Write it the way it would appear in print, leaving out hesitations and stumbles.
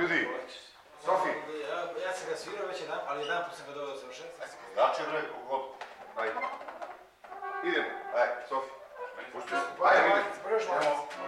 ljudi. Sofi. Ja sam ga svirao već jedan, ali jedan put sam ga doveo do savršenstva. Znači, bre, kogod. Ajde. Idemo. Ajde, Sofi. Pusti se. Ajde, idemo. Prvo još malo.